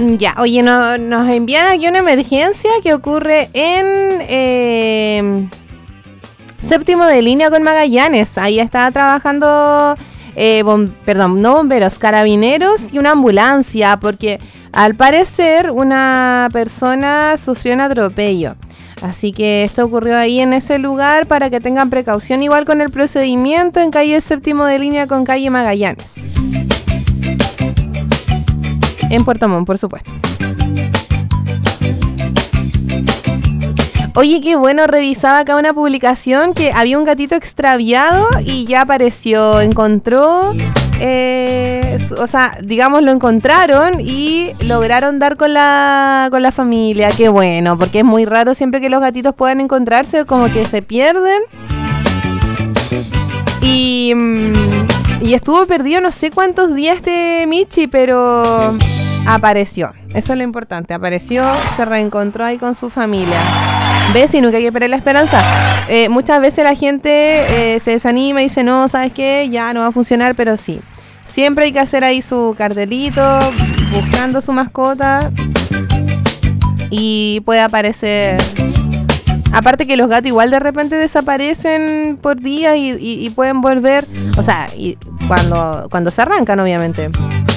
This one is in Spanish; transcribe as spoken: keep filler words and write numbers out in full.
Ya, oye, no, nos envían aquí una emergencia que ocurre en eh, Séptimo de Línea con Magallanes. Ahí está trabajando, eh, bom- perdón, no bomberos, carabineros y una ambulancia, porque al parecer una persona sufrió un atropello. Así que esto ocurrió ahí en ese lugar para que tengan precaución igual con el procedimiento en calle Séptimo de Línea con calle Magallanes. En Puerto Montt, por supuesto. Oye, qué bueno, revisaba acá una publicación que había un gatito extraviado y ya apareció, encontró, eh, o sea, digamos lo encontraron y lograron dar con la, con la familia. Qué bueno, porque es muy raro siempre que los gatitos puedan encontrarse, como que se pierden. Y, y estuvo perdido no sé cuántos días este Michi, pero apareció. Eso es lo importante, apareció, se reencontró ahí con su familia. ¿Ves? Y nunca hay que perder la esperanza. Eh, muchas veces la gente eh, se desanima y dice, no, ¿sabes qué? Ya no va a funcionar, pero sí. Siempre hay que hacer ahí su cartelito, buscando su mascota. Y puede aparecer. Aparte que los gatos igual de repente desaparecen por días y, y, y pueden volver. O sea, y cuando, cuando se arrancan, obviamente.